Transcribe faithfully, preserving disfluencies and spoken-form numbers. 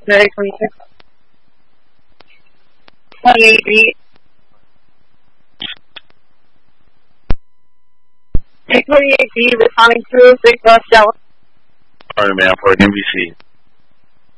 Area twenty-six. twenty-eight B. twenty-eight B responding to six West Dallas. Alright, man, for N B C.